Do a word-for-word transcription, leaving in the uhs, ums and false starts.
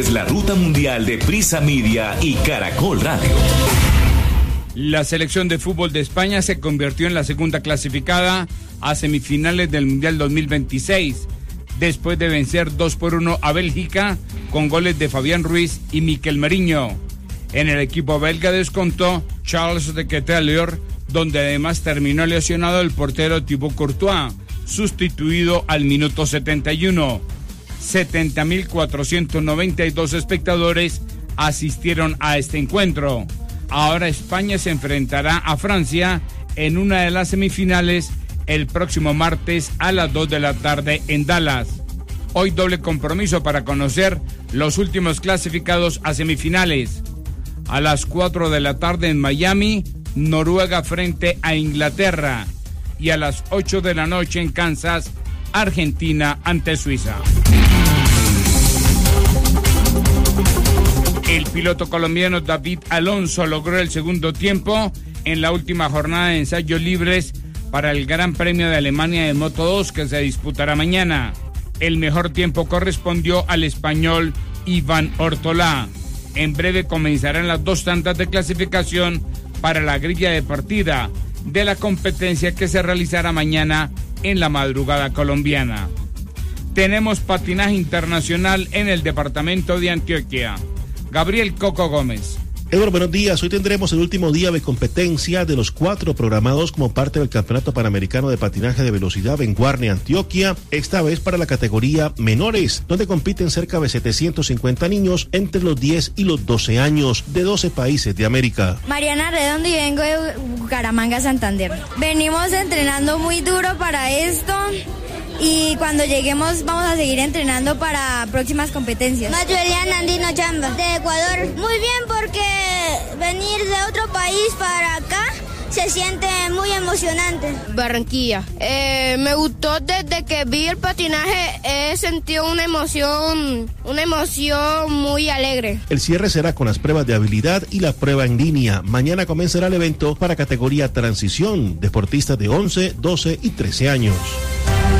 es la ruta mundial de Prisa Media y Caracol Radio. La selección de fútbol de España se convirtió en la segunda clasificada a semifinales del Mundial dos mil veintiséis, después de vencer dos por uno a Bélgica con goles de Fabián Ruiz y Miquel Merino. En el equipo belga descontó Charles de Ketelaere, donde además terminó lesionado el portero Thibaut Courtois, sustituido al minuto setenta y uno. setenta mil cuatrocientos noventa y dos espectadores asistieron a este encuentro. Ahora España se enfrentará a Francia en una de las semifinales el próximo martes a las dos de la tarde en Dallas. Hoy doble compromiso para conocer los últimos clasificados a semifinales. A las cuatro de la tarde en Miami, Noruega frente a Inglaterra. Y a las ocho de la noche en Kansas, Argentina ante Suiza. El piloto colombiano David Alonso logró el segundo tiempo en la última jornada de ensayos libres para el Gran Premio de Alemania de Moto dos que se disputará mañana. El mejor tiempo correspondió al español Iván Ortolá. En breve comenzarán las dos tandas de clasificación para la grilla de partida de la competencia que se realizará mañana en la madrugada colombiana. Tenemos patinaje internacional en el departamento de Antioquia. Gabriel Coco Gómez. Eduardo, buenos días. Hoy tendremos el último día de competencia de los cuatro programados como parte del Campeonato Panamericano de Patinaje de Velocidad en Guarne, Antioquia, esta vez para la categoría menores, donde compiten cerca de setecientos cincuenta niños entre los diez y los doce años de doce países de América. Mariana Redondo y vengo de Bucaramanga, Santander. Venimos entrenando muy duro para esto. Y cuando lleguemos vamos a seguir entrenando para próximas competencias. Mayueliana Andino Chamba, de Ecuador. Muy bien, porque venir de otro país para acá se siente muy emocionante. Barranquilla. Eh, me gustó desde que vi el patinaje, he sentido una emoción, una emoción muy alegre. El cierre será con las pruebas de habilidad y la prueba en línea. Mañana comenzará el evento para categoría transición, deportistas de once, doce y trece años.